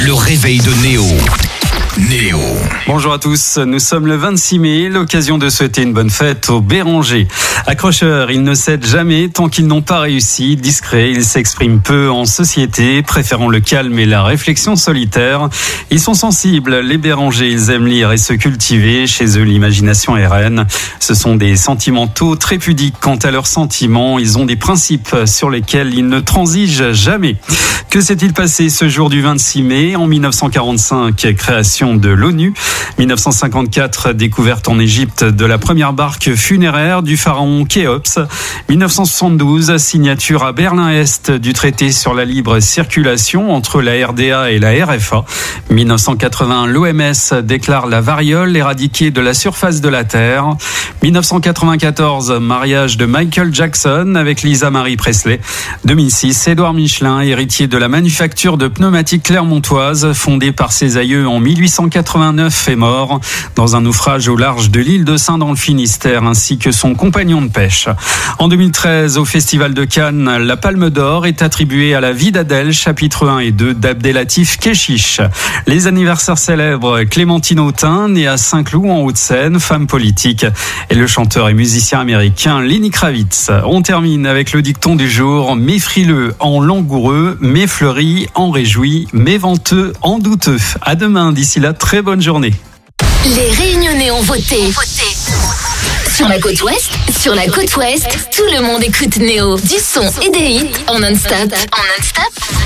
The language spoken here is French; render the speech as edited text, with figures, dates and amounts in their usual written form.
Le réveil de Néo. Bonjour à tous, nous sommes le 26 mai, l'occasion de souhaiter une bonne fête aux Bérangers. Accrocheurs, ils ne cèdent jamais tant qu'ils n'ont pas réussi. Discrets, ils s'expriment peu en société, préférant le calme et la réflexion solitaire. Ils sont sensibles, les Bérangers, ils aiment lire et se cultiver. Chez eux, l'imagination est reine. Ce sont des sentimentaux très pudiques quant à leurs sentiments. Ils ont des principes sur lesquels ils ne transigent jamais. Que s'est-il passé ce jour du 26 mai ? En 1945, création de l'ONU. 1954, découverte en Égypte de la première barque funéraire du pharaon Khéops. 1972, signature à Berlin-Est du traité sur la libre circulation entre la RDA et la RFA. 1980, l'OMS déclare la variole éradiquée de la surface de la Terre. 1994, mariage de Michael Jackson avec Lisa Marie Presley. 2006, Édouard Michelin, héritier de la manufacture de pneumatiques clermontoise, fondée par ses aïeux en 1889, est mort dans un naufrage au large de l'île de Sein dans le Finistère, ainsi que son compagnon de pêche. En 2013, au Festival de Cannes, la Palme d'Or est attribuée à La vie d'Adèle, chapitres 1 et 2 d'Abdelatif Kechiche. Les anniversaires célèbres, Clémentine Autain, née à Saint-Cloud en Hauts-de-Seine, femme politique, et le chanteur et musicien américain Lenny Kravitz. On termine avec le dicton du jour: mes frileux en langoureux, mes fleuris en réjouis, mes venteux en douteux. À demain, d'ici là, très bonne journée. Les Réunionnais ont voté. Sur la côte ouest, tout le monde écoute Néo. Du son et des hits en non-stop.